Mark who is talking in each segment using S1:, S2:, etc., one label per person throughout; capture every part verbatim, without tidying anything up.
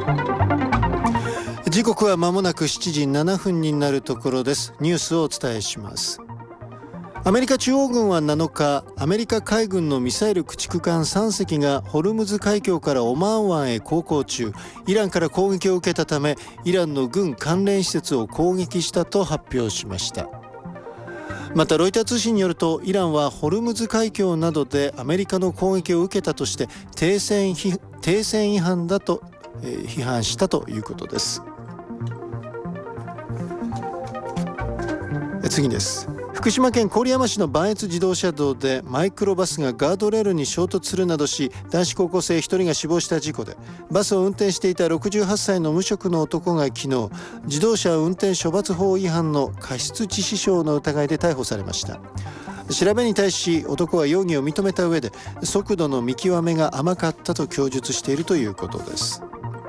S1: 時刻は間もなくしちじななふんになるところです。ニュースをお伝えします。アメリカ中央軍はなのか、アメリカ海軍のミサイル駆逐艦さんせきがホルムズ海峡からオマーン湾へ航行中、イランから攻撃を受けたため、イランの軍関連施設を攻撃したと発表しました。またロイター通信によると、イランはホルムズ海峡などでアメリカの攻撃を受けたとして停戦ひ停戦違反だと、えー、批判したということです。次です。福島県郡山市の磐越自動車道でマイクロバスがガードレールに衝突するなどし、男子高校生ひとりが死亡した事故で、バスを運転していたろくじゅうはっさいの無職の男が昨日、自動車運転処罰法違反の過失致死傷の疑いで逮捕されました。調べに対し男は容疑を認めた上で、速度の見極めが甘かったと供述しているということです。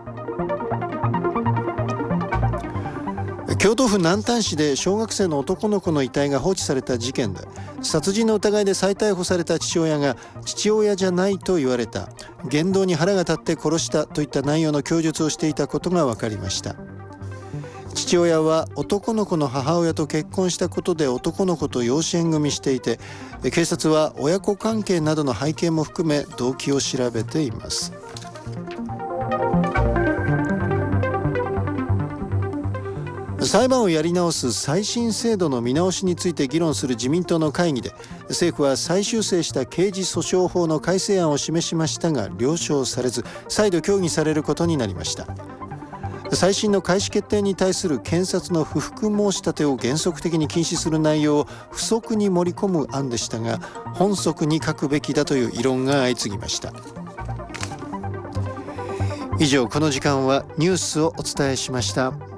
S1: 京都府南丹市で小学生の男の子の遺体が放置された事件で、殺人の疑いで再逮捕された父親が父親じゃないと言われた、言動に腹が立って殺したといった内容の供述をしていたことが分かりました。父親は男の子の母親と結婚したことで男の子と養子縁組していて、警察は親子関係などの背景も含め動機を調べています。裁判をやり直す再審制度の見直しについて議論する自民党の会議で、政府は再修正した刑事訴訟法の改正案を示しましたが了承されず、再度協議されることになりました。再審の開始決定に対する検察の不服申し立てを原則的に禁止する内容を付則に盛り込む案でしたが、本則に書くべきだという異論が相次ぎました。以上、この時間はニュースをお伝えしました。